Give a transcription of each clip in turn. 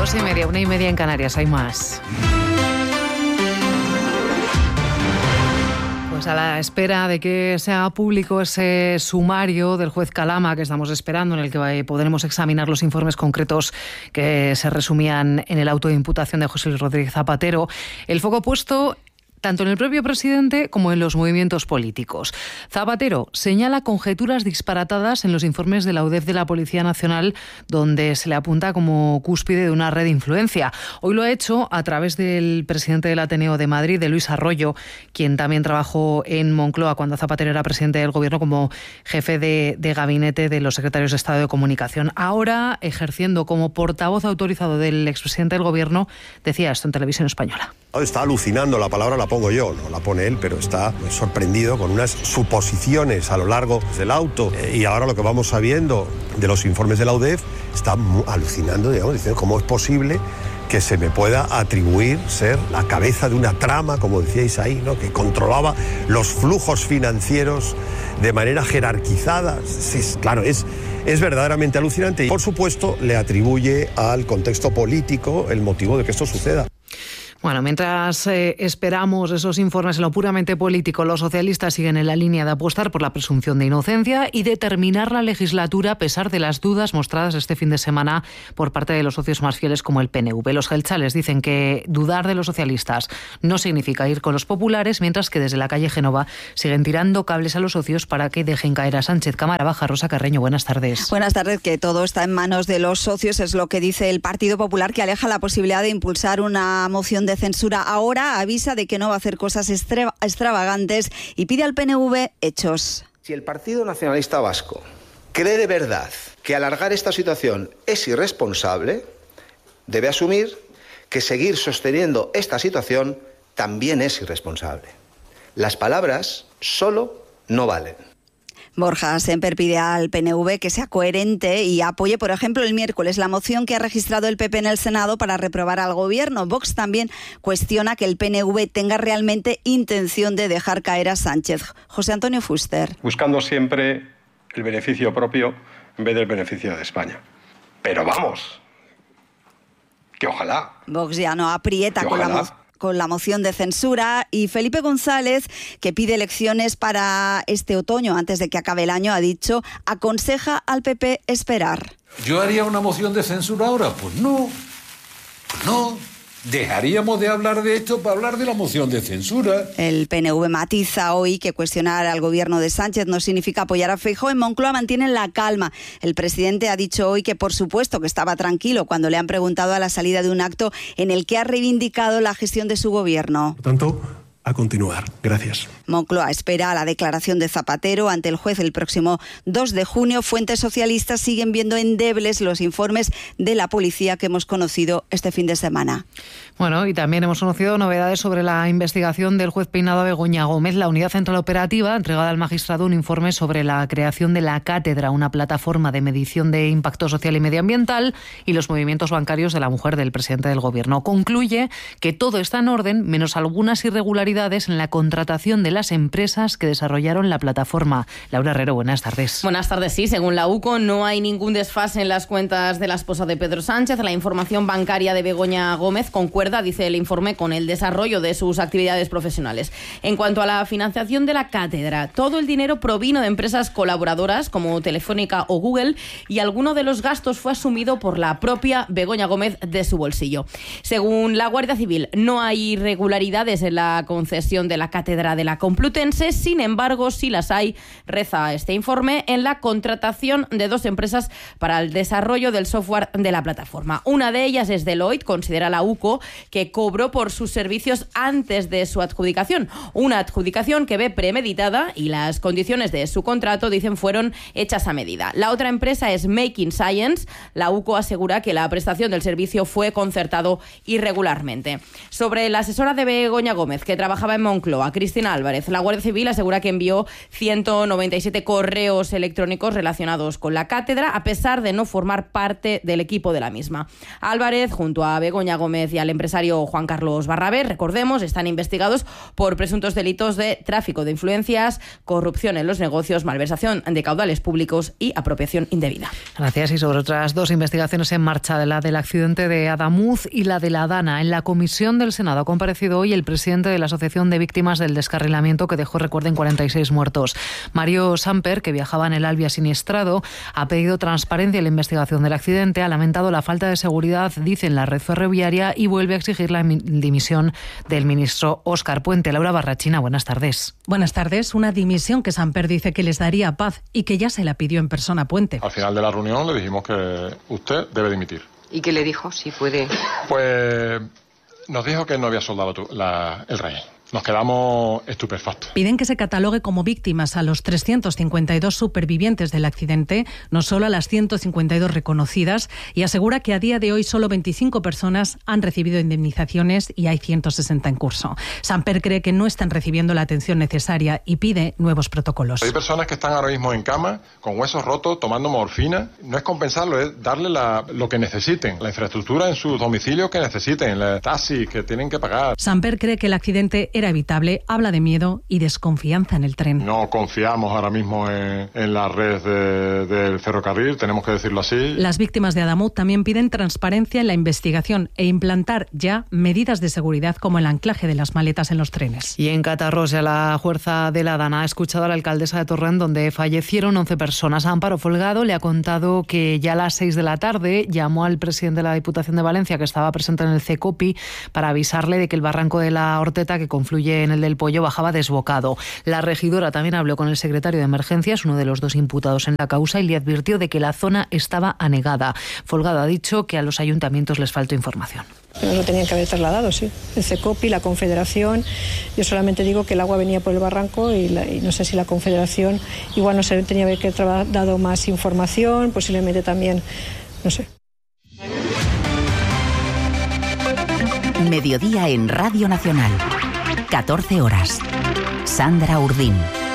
2:30, 1:30 en Canarias, hay más. Pues a la espera de que sea público ese sumario del juez Calama que estamos esperando, en el que podremos examinar los informes concretos que se resumían en el auto de imputación de José Luis Rodríguez Zapatero, el foco puesto tanto en el propio presidente como en los movimientos políticos. Zapatero señala conjeturas disparatadas en los informes de la UDEF de la Policía Nacional, donde se le apunta como cúspide de una red de influencia. Hoy lo ha hecho a través del presidente del Ateneo de Madrid, de Luis Arroyo, quien también trabajó en Moncloa cuando Zapatero era presidente del Gobierno como jefe de gabinete de los secretarios de Estado de Comunicación. Ahora, ejerciendo como portavoz autorizado del expresidente del Gobierno, decía esto en Televisión Española. Está alucinando, la palabra la pongo yo, no la pone él, pero está sorprendido con unas suposiciones a lo largo del auto. Y ahora lo que vamos sabiendo de los informes de la UDEF, está alucinando, digamos, diciendo cómo es posible que se me pueda atribuir ser la cabeza de una trama, como decíais ahí, ¿no?, que controlaba los flujos financieros de manera jerarquizada. Claro, es verdaderamente alucinante y, por supuesto, le atribuye al contexto político el motivo de que esto suceda. Bueno, mientras esperamos esos informes en lo puramente político, los socialistas siguen en la línea de apostar por la presunción de inocencia y de terminar la legislatura a pesar de las dudas mostradas este fin de semana por parte de los socios más fieles como el PNV. Los jeltzales dicen que dudar de los socialistas no significa ir con los populares, mientras que desde la calle Génova siguen tirando cables a los socios para que dejen caer a Sánchez. Cámara Baja, Rosa Carreño, buenas tardes. Buenas tardes, que todo está en manos de los socios, es lo que dice el Partido Popular, que aleja la posibilidad de impulsar una moción de censura. Ahora avisa de que no va a hacer cosas extravagantes y pide al PNV hechos. Si el Partido Nacionalista Vasco cree de verdad que alargar esta situación es irresponsable, debe asumir que seguir sosteniendo esta situación también es irresponsable. Las palabras solo no valen. Borja Sémper pide al PNV que sea coherente y apoye, por ejemplo, el miércoles la moción que ha registrado el PP en el Senado para reprobar al Gobierno. Vox también cuestiona que el PNV tenga realmente intención de dejar caer a Sánchez. José Antonio Fuster. Buscando siempre el beneficio propio en vez del beneficio de España. Pero vamos, que ojalá. Vox ya no aprieta con la moción de censura, y Felipe González, que pide elecciones para este otoño antes de que acabe el año, ha dicho, aconseja al PP esperar. ¿Yo haría una moción de censura ahora? Pues no. Dejaríamos de hablar de esto para hablar de la moción de censura. El PNV matiza hoy que cuestionar al gobierno de Sánchez no significa apoyar a Feijóo. En Moncloa mantienen la calma. El presidente ha dicho hoy que por supuesto que estaba tranquilo cuando le han preguntado a la salida de un acto en el que ha reivindicado la gestión de su gobierno. Por tanto, a continuar. Gracias. Moncloa espera la declaración de Zapatero ante el juez el próximo 2 de junio. Fuentes socialistas siguen viendo endebles los informes de la policía que hemos conocido este fin de semana. Bueno, y también hemos conocido novedades sobre la investigación del juez peinado a Begoña Gómez. La Unidad Central Operativa ha entregado al magistrado un informe sobre la creación de la Cátedra, una plataforma de medición de impacto social y medioambiental, y los movimientos bancarios de la mujer del presidente del Gobierno. Concluye que todo está en orden, menos algunas irregularidades en la contratación de las empresas que desarrollaron la plataforma. Laura Herrero, buenas tardes. Buenas tardes, sí. Según la UCO, no hay ningún desfase en las cuentas de la esposa de Pedro Sánchez. La información bancaria de Begoña Gómez concuerda, dice el informe, con el desarrollo de sus actividades profesionales. En cuanto a la financiación de la cátedra, todo el dinero provino de empresas colaboradoras como Telefónica o Google, y alguno de los gastos fue asumido por la propia Begoña Gómez de su bolsillo. Según la Guardia Civil, no hay irregularidades en la concesión de la cátedra de la Complutense. Sin embargo, sí las hay, reza este informe, en la contratación de 2 empresas para el desarrollo del software de la plataforma. Una de ellas es Deloitte, considera la UCO, que cobró por sus servicios antes de su adjudicación. Una adjudicación que ve premeditada, y las condiciones de su contrato, dicen, fueron hechas a medida. La otra empresa es Making Science. La UCO asegura que la prestación del servicio fue concertado irregularmente. Sobre la asesora de Begoña Gómez, que trabaja trabajaba en Moncloa. Cristina Álvarez. La Guardia Civil asegura que envió 197 correos electrónicos relacionados con la cátedra, a pesar de no formar parte del equipo de la misma. Álvarez, junto a Begoña Gómez y al empresario Juan Carlos Barrabés, recordemos, están investigados por presuntos delitos de tráfico de influencias, corrupción en los negocios, malversación de caudales públicos y apropiación indebida. Gracias. Y sobre otras dos investigaciones en marcha, la del accidente de Adamuz y la de la Dana. En la comisión del Senado ha comparecido hoy el presidente de la Asociación de Víctimas del Descarrilamiento, que dejó, recuerden, 46 muertos. Mario Samper, que viajaba en el Albia siniestrado, ha pedido transparencia en la investigación del accidente, ha lamentado la falta de seguridad, dice, en la red ferroviaria, y vuelve a exigir la dimisión del ministro Óscar Puente. Laura Barrachina, buenas tardes. Buenas tardes. Una dimisión que Samper dice que les daría paz y que ya se la pidió en persona a Puente. Al final de la reunión le dijimos que usted debe dimitir. ¿Y qué le dijo? Si puede. Pues nos dijo que no había soldado el rey. Nos quedamos estupefactos. Piden que se catalogue como víctimas a los 352 supervivientes del accidente, no solo a las 152 reconocidas, y asegura que a día de hoy solo 25 personas han recibido indemnizaciones y hay 160 en curso. Samper cree que no están recibiendo la atención necesaria y pide nuevos protocolos. Hay personas que están ahora mismo en cama, con huesos rotos, tomando morfina. No es compensarlo, es darle lo que necesiten, la infraestructura en sus domicilios que necesiten, el taxi que tienen que pagar. Samper cree que el accidente era evitable, habla de miedo y desconfianza en el tren. No confiamos ahora mismo en la red del ferrocarril, tenemos que decirlo así. Las víctimas de Adamuz también piden transparencia en la investigación e implantar ya medidas de seguridad como el anclaje de las maletas en los trenes. Y en Catarroja, la Fuerza de la Dana ha escuchado a la alcaldesa de Torrent, donde fallecieron 11 personas. Amparo Folgado le ha contado que ya a las 6 de la tarde llamó al presidente de la Diputación de Valencia, que estaba presente en el CECOPI, para avisarle de que el barranco de la Horteta, que confluye en el del Pollo, bajaba desbocado. La regidora también habló con el secretario de Emergencias, uno de los dos imputados en la causa, y le advirtió de que la zona estaba anegada. Folgado ha dicho que a los ayuntamientos les faltó información. Nos lo tenían que haber trasladado, sí. El CECOPI, la Confederación. Yo solamente digo que el agua venía por el barranco y no sé si la Confederación igual no se tenía que haber dado más información, posiblemente también, no sé. Mediodía en Radio Nacional. 14 horas. Sandra Urdín.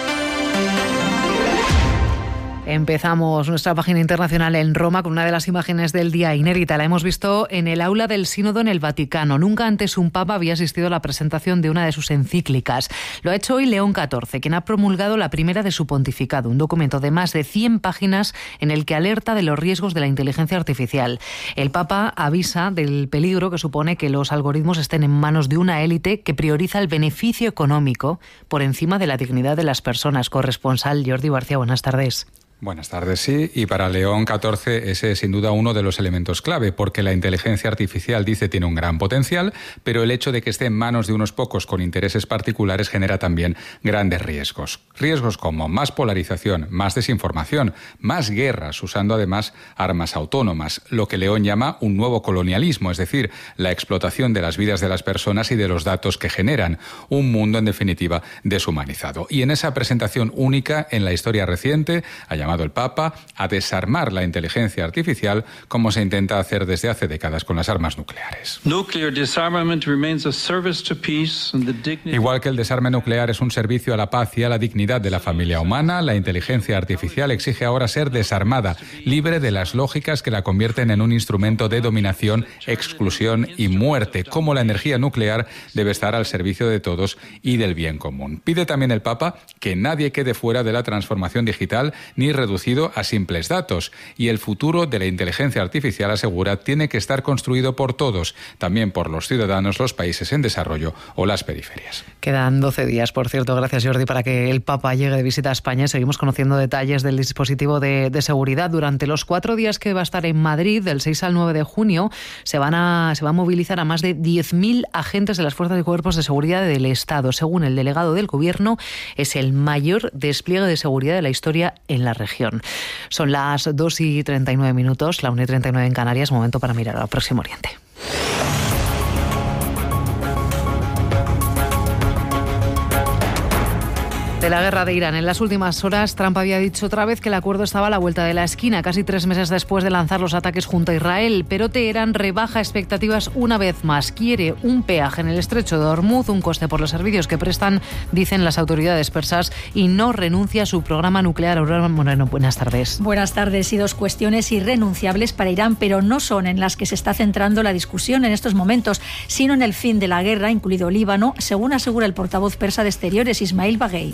Empezamos nuestra página internacional en Roma con una de las imágenes del día inédita. La hemos visto en el aula del Sínodo en el Vaticano. Nunca antes un papa había asistido a la presentación de una de sus encíclicas. Lo ha hecho hoy León XIV, quien ha promulgado la primera de su pontificado, un documento de más de 100 páginas en el que alerta de los riesgos de la inteligencia artificial. El papa avisa del peligro que supone que los algoritmos estén en manos de una élite que prioriza el beneficio económico por encima de la dignidad de las personas. Corresponsal Jordi García, buenas tardes. Buenas tardes, sí. Y para León XIV ese es sin duda uno de los elementos clave, porque la inteligencia artificial, dice, tiene un gran potencial, pero el hecho de que esté en manos de unos pocos con intereses particulares genera también grandes riesgos. Riesgos como más polarización, más desinformación, más guerras, usando además armas autónomas, lo que León llama un nuevo colonialismo, es decir, la explotación de las vidas de las personas y de los datos que generan, un mundo en definitiva deshumanizado. Y en esa presentación única en la historia reciente, llamado el Papa a desarmar la inteligencia artificial como se intenta hacer desde hace décadas con las armas nucleares. Igual que el desarme nuclear es un servicio a la paz y a la dignidad de la familia humana, la inteligencia artificial exige ahora ser desarmada, libre de las lógicas que la convierten en un instrumento de dominación, exclusión y muerte, como la energía nuclear debe estar al servicio de todos y del bien común. Pide también el Papa que nadie quede fuera de la transformación digital ni reducido a simples datos, y el futuro de la inteligencia artificial, asegura, tiene que estar construido por todos, también por los ciudadanos, los países en desarrollo o las periferias. Quedan 12 días, por cierto, gracias Jordi, para que el Papa llegue de visita a España. Seguimos conociendo detalles del dispositivo de seguridad. Durante los 4 días que va a estar en Madrid, del 6 al 9 de junio, se va a movilizar a más de 10.000 agentes de las fuerzas y cuerpos de seguridad del Estado. Según el delegado del Gobierno, es el mayor despliegue de seguridad de la historia en la región. Son las 2:39, la 1:39 en Canarias, momento para mirar al Próximo Oriente. De la guerra de Irán. En las últimas horas, Trump había dicho otra vez que el acuerdo estaba a la vuelta de la esquina, casi 3 meses después de lanzar los ataques junto a Israel. Pero Teherán rebaja expectativas una vez más. Quiere un peaje en el estrecho de Hormuz, un coste por los servicios que prestan, dicen las autoridades persas, y no renuncia a su programa nuclear. Aurora Moreno, buenas tardes. Buenas tardes. Y 2 cuestiones irrenunciables para Irán, pero no son en las que se está centrando la discusión en estos momentos, sino en el fin de la guerra, incluido Líbano, según asegura el portavoz persa de Exteriores, Ismail Baghei.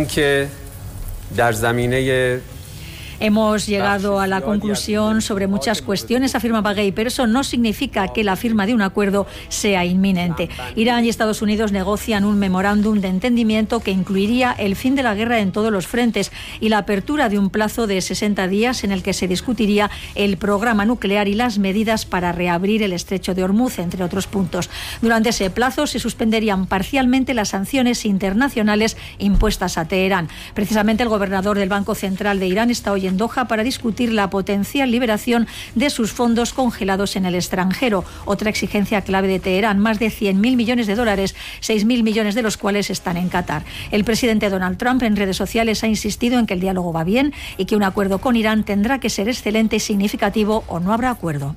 Hemos llegado a la conclusión sobre muchas cuestiones, afirma Baghei, pero eso no significa que la firma de un acuerdo sea inminente. Irán y Estados Unidos negocian un memorándum de entendimiento que incluiría el fin de la guerra en todos los frentes y la apertura de un plazo de 60 días en el que se discutiría el programa nuclear y las medidas para reabrir el estrecho de Hormuz, entre otros puntos. Durante ese plazo se suspenderían parcialmente las sanciones internacionales impuestas a Teherán. Precisamente el gobernador del Banco Central de Irán está hoy en Doha para discutir la potencial liberación de sus fondos congelados en el extranjero. Otra exigencia clave de Teherán, más de 100.000 millones de dólares, 6.000 millones de los cuales están en Qatar. El presidente Donald Trump en redes sociales ha insistido en que el diálogo va bien y que un acuerdo con Irán tendrá que ser excelente y significativo o no habrá acuerdo.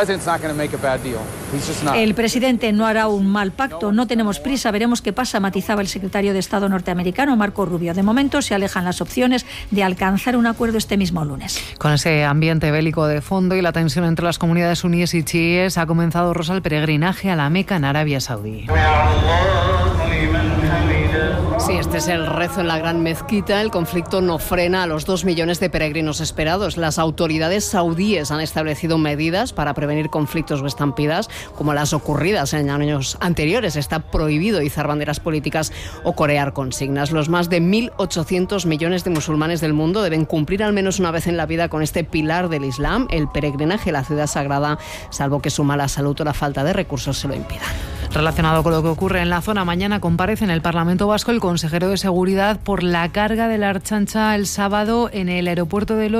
El presidente no hará un mal pacto, no tenemos prisa, veremos qué pasa, matizaba el secretario de Estado norteamericano Marco Rubio. De momento se alejan las opciones de alcanzar un acuerdo este mismo lunes. Con ese ambiente bélico de fondo y la tensión entre las comunidades suníes y chiíes, ha comenzado, Rosa, el peregrinaje a la Meca en Arabia Saudí. Sí, este es el rezo en la gran mezquita. El conflicto no frena a los 2 millones de peregrinos esperados. Las autoridades saudíes han establecido medidas para prevenir conflictos o estampidas como las ocurridas en años anteriores. Está prohibido izar banderas políticas o corear consignas. Los más de 1.800 millones de musulmanes del mundo deben cumplir al menos una vez en la vida con este pilar del Islam, el peregrinaje a la ciudad sagrada, salvo que su mala salud o la falta de recursos se lo impidan. Relacionado con lo que ocurre en la zona, mañana comparece en el Parlamento Vasco el consejero de Seguridad por la carga de la Ertzaintza el sábado en el aeropuerto de Loiu.